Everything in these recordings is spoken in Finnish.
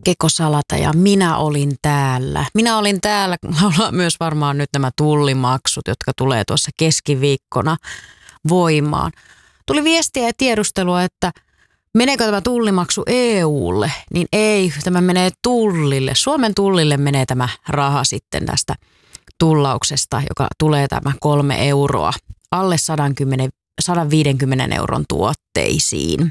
Kekosalata ja minä olin täällä. Minä olin täällä, laulaa myös varmaan nyt nämä tullimaksut, jotka tulee tuossa keskiviikkona voimaan. Tuli viestiä ja tiedustelua, että meneekö tämä tullimaksu EUlle, niin ei, tämä menee tullille. Suomen tullille menee tämä raha sitten tästä tullauksesta, joka tulee tämä 3 euroa alle 150 euron tuotteisiin.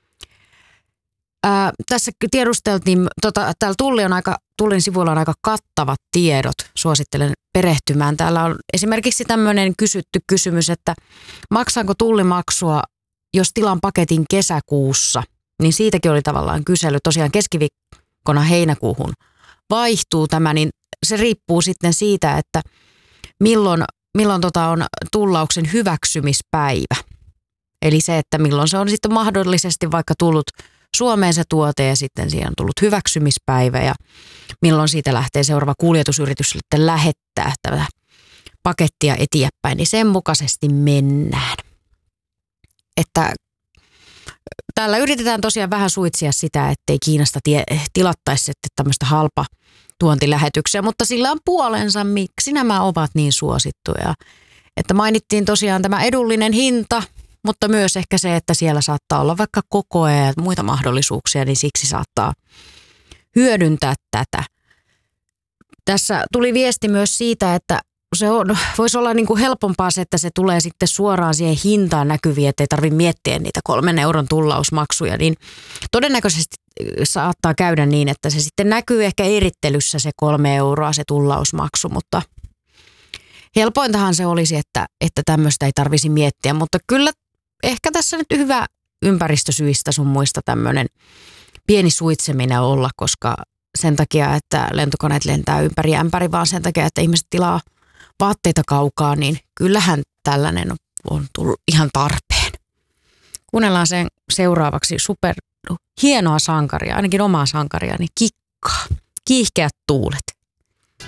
Tässä tiedusteltiin, täällä Tullin sivuilla on aika kattavat tiedot, suosittelen perehtymään. Täällä on esimerkiksi tämmöinen kysytty kysymys, että maksaanko tullimaksua, jos tilaan paketin kesäkuussa, niin siitäkin oli tavallaan kysely. Tosiaan keskiviikkona heinäkuuhun vaihtuu tämä, niin se riippuu sitten siitä, että milloin on tullauksen hyväksymispäivä. Eli se, että milloin se on sitten mahdollisesti vaikka tullut Suomeen se tuote ja sitten siihen on tullut hyväksymispäivä ja milloin siitä lähtee seuraava kuljetusyritys sitten lähettää tätä pakettia eteenpäin, niin sen mukaisesti mennään. Että täällä yritetään tosiaan vähän suitsia sitä, ettei Kiinasta tilattaisi sitten tämmöistä halpa tuontilähetyksiä, mutta sillä on puolensa, miksi nämä ovat niin suosittuja. Että mainittiin tosiaan tämä edullinen hinta, mutta myös ehkä se, että siellä saattaa olla vaikka kokoa ja muita mahdollisuuksia, niin siksi saattaa hyödyntää tätä. Tässä tuli viesti myös siitä, että voisi olla niin kuin helpompaa se, että se tulee sitten suoraan siihen hintaan näkyviin, ettei tarvitse miettiä niitä 3 euron tullausmaksuja, niin todennäköisesti saattaa käydä niin, että se sitten näkyy ehkä erittelyssä se 3 euroa se tullausmaksu, mutta helpointahan se olisi, että tämmöistä ei tarvisi miettiä, mutta kyllä ehkä tässä nyt hyvä ympäristösyistä sun muista tämmöinen pieni suitseminen olla, koska sen takia, että lentokoneet lentää ympäri ämpäri, vaan sen takia, että ihmiset tilaa vaatteita kaukaa, niin kyllähän tällainen on tullut ihan tarpeen. Kuunnellaan sen seuraavaksi hienoa sankaria, ainakin omaa sankariani, Kikkaa. Kiihkeät tuulet.